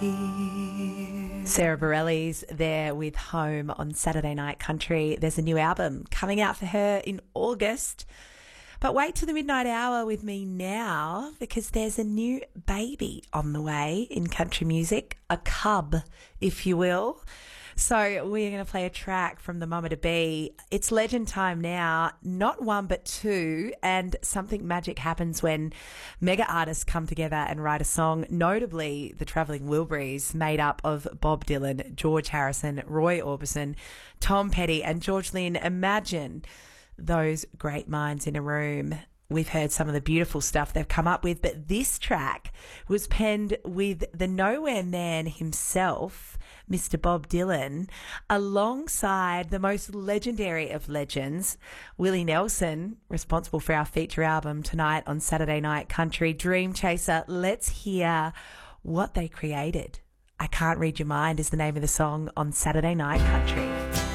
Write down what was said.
tears. Sarah Bareilles there with Home on Saturday Night Country. There's a new album coming out for her in August. But wait till the midnight hour with me now, because there's a new baby on the way in country music, a cub, if you will. So we're going to play a track from the Mama to Be. It's legend time now, not one but two, and something magic happens when mega artists come together and write a song, notably the Travelling Wilburys, made up of Bob Dylan, George Harrison, Roy Orbison, Tom Petty and George Lynn. Imagine those great minds in a room. We've heard some of the beautiful stuff they've come up with, but this track was penned with the Nowhere Man himself, Mr. Bob Dylan, alongside the most legendary of legends, Willie Nelson, responsible for our feature album tonight on Saturday Night Country, Dream Chaser. Let's hear what they created. I Can't Read Your Mind is the name of the song on Saturday Night Country.